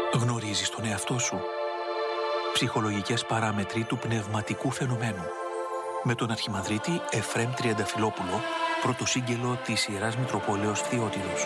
Γνωρίζεις τον εαυτό σου? Ψυχολογικές παράμετροι του πνευματικού φαινομένου. Με τον Αρχιμανδρίτη Εφραίμ Τριανταφυλόπουλο, πρωτοσύγγελο της Ιεράς Μητροπόλεως Θεότιδος.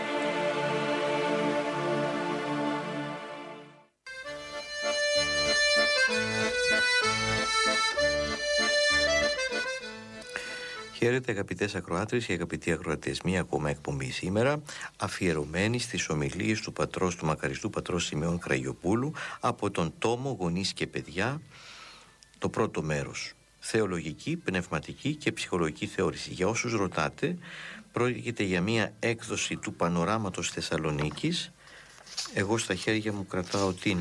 Χαίρετε αγαπητές ακροάτρες και αγαπητοί ακροατές, μία ακόμα εκπομπή σήμερα αφιερωμένη στις ομιλίες του πατρός, του μακαριστού πατρός Σημεών Κραγιοπούλου από τον τόμο Γονείς και Παιδιά, το πρώτο μέρος, θεολογική, πνευματική και ψυχολογική θεώρηση. Για όσους ρωτάτε, πρόκειται για μία έκδοση του Πανοράματος Θεσσαλονίκης. Εγώ στα χέρια μου κρατάω την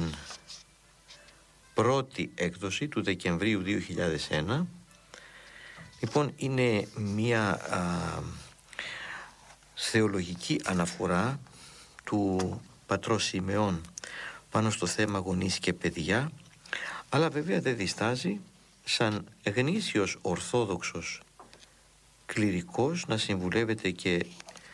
πρώτη έκδοση του Δεκεμβρίου 2001. Λοιπόν, είναι μια θεολογική αναφορά του πατρός Σημεών πάνω στο θέμα γονείς και παιδιά, αλλά βέβαια δεν διστάζει σαν γνήσιος ορθόδοξος κληρικός να συμβουλεύεται και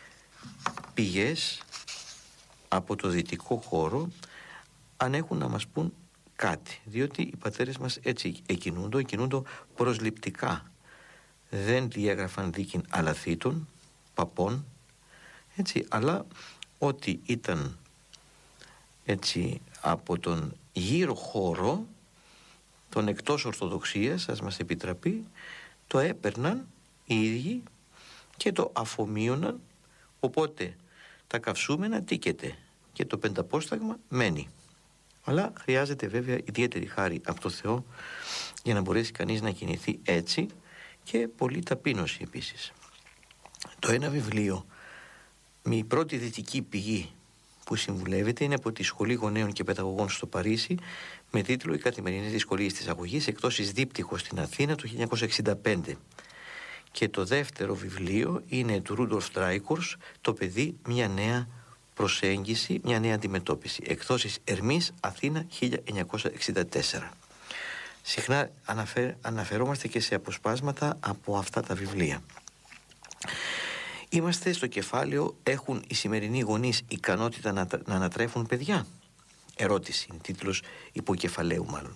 πηγές από το δυτικό χώρο αν έχουν να μας πούν κάτι, διότι οι πατέρες μας έτσι εκκινούντο προσληπτικά. Δεν διέγραφαν δίκην αλαθήτων, παπών, έτσι, αλλά ό,τι ήταν έτσι από τον γύρω χώρο, τον εκτός Ορθοδοξίας, ας μας επιτραπεί, το έπαιρναν οι ίδιοι και το αφομοίωναν, οπότε τα καυσούμενα τίκεται και το πενταπόσταγμα μένει. Αλλά χρειάζεται βέβαια ιδιαίτερη χάρη από το Θεό για να μπορέσει κανείς να κινηθεί έτσι, και πολλή ταπείνωση επίσης. Το ένα βιβλίο, η πρώτη δυτική πηγή που συμβουλεύεται, είναι από τη Σχολή Γονέων και Παιδαγωγών στο Παρίσι, με τίτλο «Οι καθημερινές δυσκολίες της αγωγής», εκδόσεις Δίπτυχος στην Αθήνα το 1965. Και το δεύτερο βιβλίο είναι του Ρούντολφ Ντράικορς, «Το παιδί, μια νέα προσέγγιση, μια νέα αντιμετώπιση», εκδόσεις Ερμής, Αθήνα 1964. Συχνά αναφερόμαστε και σε αποσπάσματα από αυτά τα βιβλία. Είμαστε στο κεφάλαιο «Έχουν οι σημερινοί γονείς ικανότητα να ανατρέφουν παιδιά?» Ερώτηση, είναι τίτλος υποκεφαλαίου μάλλον.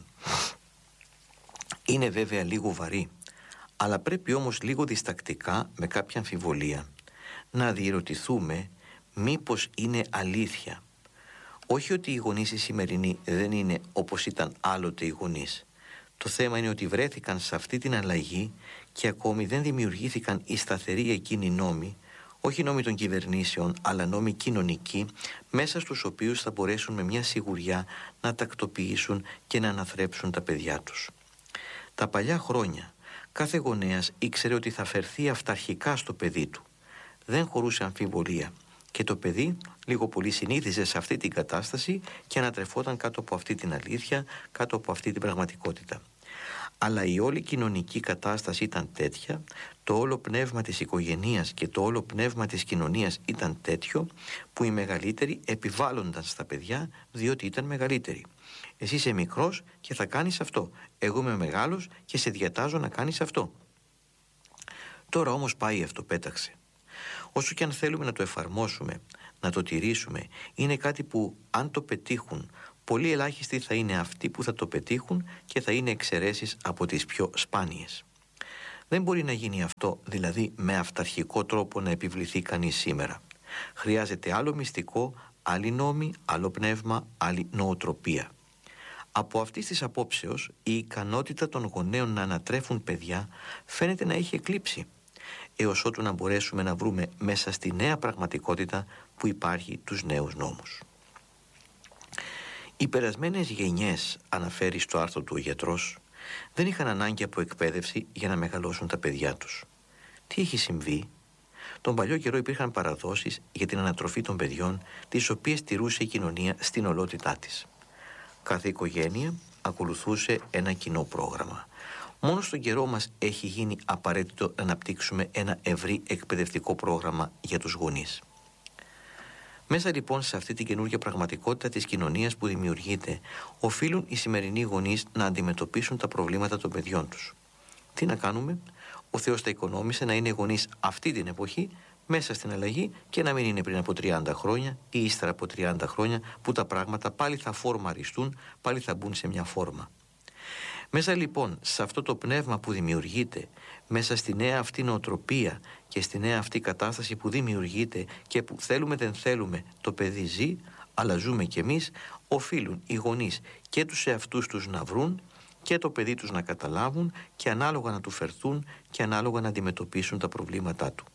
Είναι βέβαια λίγο βαρύ, αλλά πρέπει όμως λίγο διστακτικά, με κάποια αμφιβολία, να διερωτηθούμε μήπως είναι αλήθεια. Όχι ότι οι γονείς οι σημερινοί δεν είναι όπως ήταν άλλοτε οι γονείς. Το θέμα είναι ότι βρέθηκαν σε αυτή την αλλαγή και ακόμη δεν δημιουργήθηκαν οι σταθεροί εκείνοι νόμοι, όχι νόμοι των κυβερνήσεων, αλλά νόμοι κοινωνικοί, μέσα στους οποίους θα μπορέσουν με μια σιγουριά να τακτοποιήσουν και να αναθρέψουν τα παιδιά τους. Τα παλιά χρόνια, κάθε γονέας ήξερε ότι θα φερθεί αυταρχικά στο παιδί του. Δεν χωρούσε αμφιβολία. Και το παιδί λίγο πολύ συνήθιζε σε αυτή την κατάσταση και ανατρεφόταν κάτω από αυτή την αλήθεια, κάτω από αυτή την πραγματικότητα. Αλλά η όλη κοινωνική κατάσταση ήταν τέτοια, το όλο πνεύμα της οικογενείας και το όλο πνεύμα της κοινωνίας ήταν τέτοιο, που οι μεγαλύτεροι επιβάλλονταν στα παιδιά διότι ήταν μεγαλύτεροι. Εσύ είσαι μικρός και θα κάνεις αυτό. Εγώ είμαι μεγάλος και σε διατάζω να κάνεις αυτό. Τώρα όμως πάει αυτό, πέταξε. Όσο και αν θέλουμε να το εφαρμόσουμε, να το τηρήσουμε, είναι κάτι που αν το πετύχουν, πολύ ελάχιστοι θα είναι αυτοί που θα το πετύχουν και θα είναι εξαιρέσεις από τις πιο σπάνιες. Δεν μπορεί να γίνει αυτό, δηλαδή με αυταρχικό τρόπο να επιβληθεί κανείς σήμερα. Χρειάζεται άλλο μυστικό, άλλη νόμη, άλλο πνεύμα, άλλη νοοτροπία. Από αυτής της απόψεως, η ικανότητα των γονέων να ανατρέφουν παιδιά φαίνεται να έχει εκλείψει, έως ότου να μπορέσουμε να βρούμε μέσα στη νέα πραγματικότητα που υπάρχει τους νέους νόμους. Οι περασμένες γενιές, αναφέρει στο άρθρο του ο γιατρός, δεν είχαν ανάγκη από εκπαίδευση για να μεγαλώσουν τα παιδιά τους. Τι έχει συμβεί? Τον παλιό καιρό υπήρχαν παραδόσεις για την ανατροφή των παιδιών, τις οποίες τηρούσε η κοινωνία στην ολότητά της. Κάθε οικογένεια ακολουθούσε ένα κοινό πρόγραμμα. Μόνο στον καιρό μας έχει γίνει απαραίτητο να αναπτύξουμε ένα ευρύ εκπαιδευτικό πρόγραμμα για τους γονείς. Μέσα λοιπόν σε αυτή την καινούργια πραγματικότητα της κοινωνίας που δημιουργείται, οφείλουν οι σημερινοί γονείς να αντιμετωπίσουν τα προβλήματα των παιδιών τους. Τι να κάνουμε? Ο Θεός τα οικονόμησε να είναι γονείς αυτή την εποχή μέσα στην αλλαγή και να μην είναι πριν από 30 χρόνια ή ύστερα από 30 χρόνια που τα πράγματα πάλι θα φορμαριστούν, πάλι θα μπουν σε μια φόρμα. Μέσα λοιπόν σε αυτό το πνεύμα που δημιουργείται, μέσα στη νέα αυτή νοοτροπία και στη νέα αυτή κατάσταση που δημιουργείται και που θέλουμε δεν θέλουμε το παιδί ζει, αλλά ζούμε κι εμείς, οφείλουν οι γονείς και τους εαυτούς τους να βρουν και το παιδί τους να καταλάβουν και ανάλογα να του φερθούν και ανάλογα να αντιμετωπίσουν τα προβλήματά του.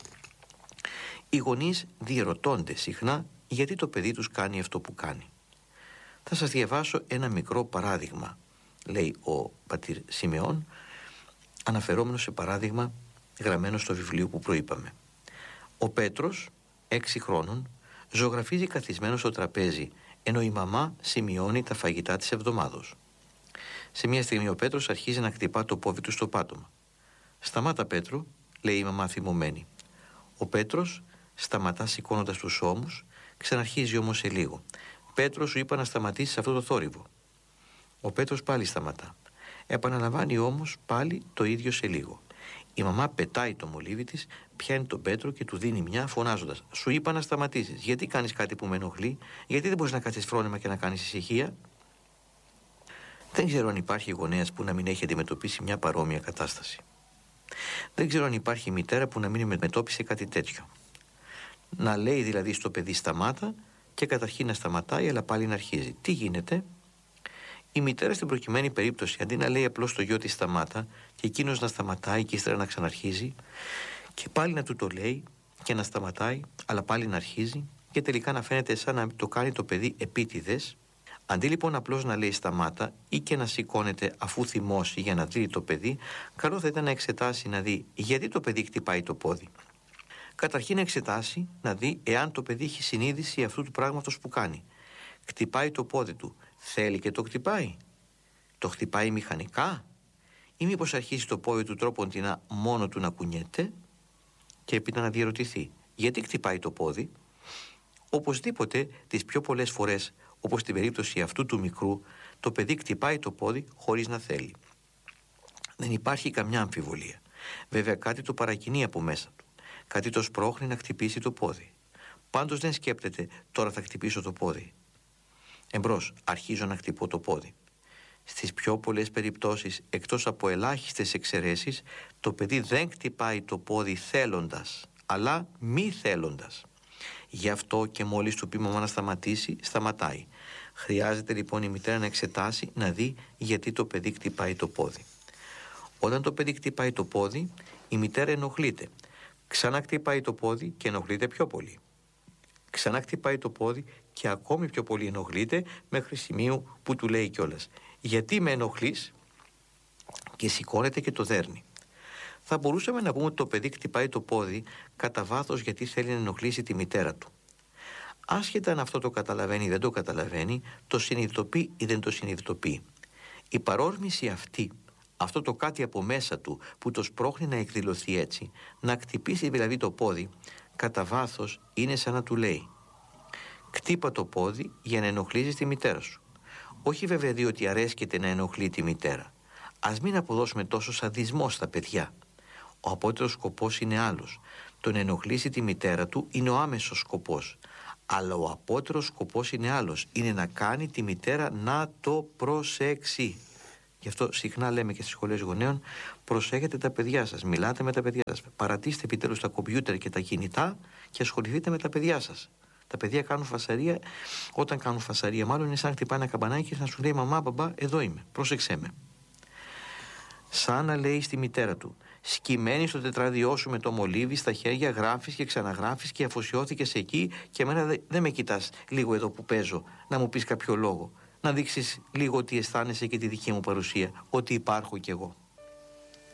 Οι γονείς διερωτώνται συχνά γιατί το παιδί τους κάνει αυτό που κάνει. Θα σας διαβάσω ένα μικρό παράδειγμα, λέει ο πατήρ Σιμεών, αναφερόμενο σε παράδειγμα γραμμένο στο βιβλίο που προείπαμε. Ο Πέτρος, 6 χρόνων, ζωγραφίζει καθισμένο στο τραπέζι, ενώ η μαμά σημειώνει τα φαγητά της εβδομάδος. Σε μια στιγμή ο Πέτρος αρχίζει να χτυπά το πόδι του στο πάτωμα. «Σταμάτα, Πέτρο», λέει η μαμά θυμωμένη. Ο Πέτρος σταματά σηκώνοντας τους ώμους, ξαναρχίζει όμως σε λίγο. «Πέτρο, σου είπα να σταματήσεις αυτό το θόρυβο». Ο Πέτρος πάλι σταματά. Επαναλαμβάνει όμως πάλι το ίδιο σε λίγο. Η μαμά πετάει το μολύβι της, πιάνει τον Πέτρο και του δίνει μια φωνάζοντας: «Σου είπα να σταματήσεις. Γιατί κάνεις κάτι που με ενοχλεί? Γιατί δεν μπορείς να κάτσεις φρόνημα και να κάνεις ησυχία?» Δεν ξέρω αν υπάρχει γονέας που να μην έχει αντιμετωπίσει μια παρόμοια κατάσταση. Δεν ξέρω αν υπάρχει μητέρα που να μην αντιμετώπισε κάτι τέτοιο. Να λέει δηλαδή στο παιδί σταμάτα και καταρχήν να σταματάει, αλλά πάλι να αρχίζει. Τι γίνεται? Η μητέρα στην προκειμένη περίπτωση, αντί να λέει απλώς στο γιο της σταμάτα και εκείνος να σταματάει και ύστερα να ξαναρχίζει και πάλι να του το λέει και να σταματάει, αλλά πάλι να αρχίζει και τελικά να φαίνεται σαν να το κάνει το παιδί επίτηδες, αντί λοιπόν απλώς να λέει σταμάτα ή και να σηκώνεται αφού θυμώσει για να δει το παιδί, καλό θα ήταν να εξετάσει να δει γιατί το παιδί χτυπάει το πόδι. Καταρχήν να εξετάσει να δει εάν το παιδί έχει συνείδηση αυτού του πράγματος που κάνει. Χτυπάει το πόδι του, θέλει και το χτυπάει? Το χτυπάει μηχανικά? Ή μήπως αρχίσει το πόδι του τρόποντινά μόνο του να κουνιέται? Και έπειτα να διερωτηθεί γιατί χτυπάει το πόδι. Οπωσδήποτε τις πιο πολλές φορές, όπως στην περίπτωση αυτού του μικρού, το παιδί χτυπάει το πόδι χωρίς να θέλει. Δεν υπάρχει καμιά αμφιβολία. Βέβαια κάτι το παρακινεί από μέσα του. Κάτι το σπρώχνει να χτυπήσει το πόδι. Πάντως δεν σκέπτεται τώρα θα χτυπήσω το πόδι. Εμπρός, αρχίζω να χτυπώ το πόδι. Στις πιο πολλές περιπτώσεις, εκτός από ελάχιστες εξαιρέσεις, το παιδί δεν χτυπάει το πόδι θέλοντας, αλλά μη θέλοντας. Γι' αυτό και μόλις του πει μαμά να σταματήσει, σταματάει. Χρειάζεται λοιπόν η μητέρα να εξετάσει, να δει γιατί το παιδί χτυπάει το πόδι. Όταν το παιδί χτυπάει το πόδι, η μητέρα ενοχλείται. Ξανά χτυπάει το πόδι και ενοχλείται πιο πολύ. Ξανά χτυπάει το πόδι και ακόμη πιο πολύ ενοχλείται, μέχρι σημείου που του λέει κιόλας: «Γιατί με ενοχλείς?» Και σηκώνεται και το δέρνει. Θα μπορούσαμε να πούμε ότι το παιδί χτυπάει το πόδι κατά βάθος γιατί θέλει να ενοχλήσει τη μητέρα του. Άσχετα αν αυτό το καταλαβαίνει ή δεν το καταλαβαίνει, το συνειδητοποιεί ή δεν το συνειδητοποιεί. Η παρόρμηση αυτή, αυτό το κάτι από μέσα του που το σπρώχνει να εκδηλωθεί έτσι, να χτυπήσει δηλαδή το πόδι, κατά βάθος είναι σαν να του λέει: «Χτύπα το πόδι για να ενοχλήσεις τη μητέρα σου». Όχι βέβαια διότι αρέσκεται να ενοχλεί τη μητέρα. Ας μην αποδώσουμε τόσο σαδισμό στα παιδιά. Ο απότερος σκοπός είναι άλλος. Το να ενοχλήσει τη μητέρα του είναι ο άμεσος σκοπός. Αλλά ο απότερος σκοπός είναι άλλος. Είναι να κάνει τη μητέρα να το προσέξει. Γι' αυτό συχνά λέμε και στις σχολές γονέων: προσέχετε τα παιδιά σας, μιλάτε με τα παιδιά σας. Παρατήστε επιτέλους τα κομπιούτερ και τα κινητά και ασχοληθείτε με τα παιδιά σας. Τα παιδιά κάνουν φασαρία. Όταν κάνουν φασαρία, μάλλον είναι σαν να χτυπάει ένα καμπανάκι και να σου λέει: «Μαμά, μπαμπά, εδώ είμαι, πρόσεξέ με». Σαν να λέει στη μητέρα του: «Σκυμμένη στο τετράδιό σου με το μολύβι στα χέρια, γράφεις και ξαναγράφεις και αφοσιώθηκες εκεί και εμένα δεν με κοιτάς λίγο εδώ που παίζω, να μου πεις κάποιο λόγο, να δείξεις λίγο ότι αισθάνεσαι και τη δική μου παρουσία, ότι υπάρχω κι εγώ».